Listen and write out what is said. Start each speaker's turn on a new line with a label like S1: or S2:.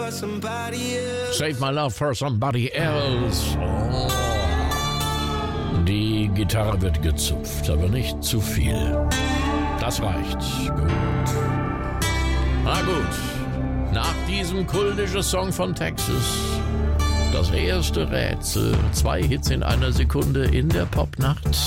S1: Save my love for somebody else. Oh. Die Gitarre wird gezupft, aber nicht zu viel. Das reicht. Gut. Na gut. Nach diesem kultischen Song von Texas. Das erste Rätsel. 2 Hits in einer Sekunde in der Popnacht.